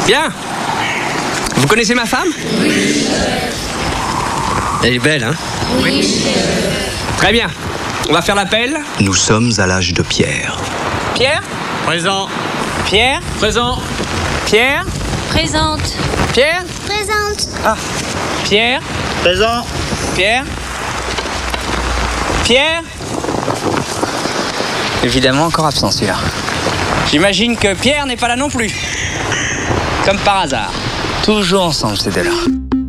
Bien. Vous connaissez ma femme? Oui. Elle est belle, hein? Oui. Très bien. On va faire l'appel. Nous sommes à l'âge de Pierre. Pierre? Présent. Pierre? Présent. Pierre? Présente. Pierre? Présente. Ah. Pierre? Présent. Pierre? Pierre? Évidemment encore absent celui-là. J'imagine que Pierre n'est pas là non plus. Comme par hasard. Toujours ensemble ces deux-là.